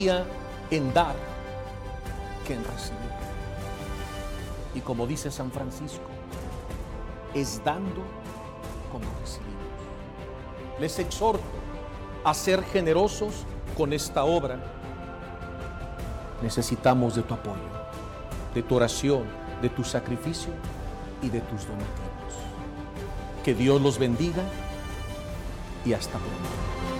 en dar que en recibir. Y como dice San Francisco, es dando como recibimos. Les exhorto a ser generosos con esta obra. Necesitamos de tu apoyo, de tu oración, de tu sacrificio y de tus donativos. Que Dios los bendiga y hasta pronto.